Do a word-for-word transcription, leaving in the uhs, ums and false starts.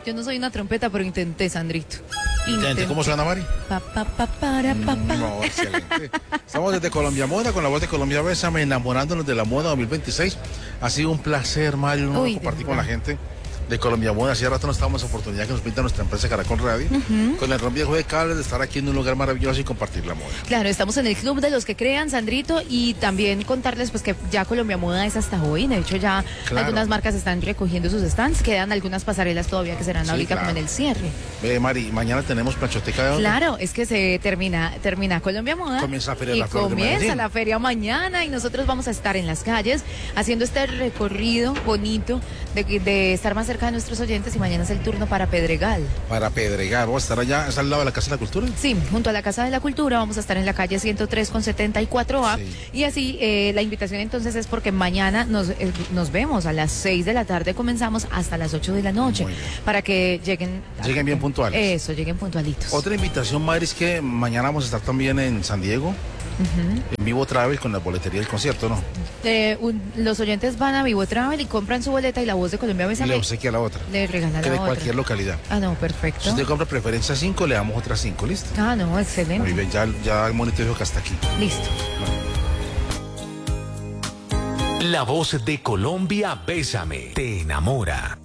Yo no soy una trompeta, pero intenté, Sandrito. Intenté. ¿Cómo suena, Mari? Pa, pa, pa, para, pa, pa. No, excelente. Estamos desde Colombia Moda, con la voz de Colombia Bésame, enamorándonos de la moda dos mil veintiséis. Ha sido un placer, Mario, ¿no? compartir con la gente de Colombia Moda. Hacía rato no estábamos en oportunidad que nos pinta nuestra empresa Caracol Radio, uh-huh. con el gran viejo de cables, de estar aquí en un lugar maravilloso y compartir la moda. Claro, estamos en el club de los que crean, Sandrito, y también contarles pues que ya Colombia Moda es hasta hoy. De hecho, ya claro. algunas marcas están recogiendo sus stands, quedan algunas pasarelas todavía que serán sí, ahorita claro. como en el cierre. Ve, Mari, mañana tenemos planchoteca de dónde? Claro, es que se termina, termina Colombia Moda. Comienza la feria y de la Flor comienza de la feria mañana y nosotros vamos a estar en las calles haciendo este recorrido bonito de, de estar más cerca de nuestros oyentes. Y mañana es el turno para Pedregal. Para Pedregal, ¿vamos a estar allá, es al lado de la Casa de la Cultura? Sí, junto a la Casa de la Cultura, vamos a estar en la calle ciento tres con setenta y cuatro A. Sí. Y así, eh, la invitación entonces es porque mañana nos, eh, nos vemos a las seis de la tarde, comenzamos hasta las ocho de la noche, para que lleguen... Lleguen bien puntuales. Eso, lleguen puntualitos. Otra invitación, Mari, es que mañana vamos a estar también en San Diego. Uh-huh. En Vivo Travel con la boletería del concierto, ¿no? Eh, un, los oyentes van a Vivo Travel y compran su boleta y la voz de Colombia Bésame le obsequia a la otra. Le regala que la de otra. cualquier localidad. Ah, no, perfecto. Si usted compra preferencia cinco, le damos otras cinco, ¿listo? Ah, no, excelente. Muy bien, ya, ya el monitor dijo que hasta aquí. Listo. Bueno. La voz de Colombia Bésame te enamora.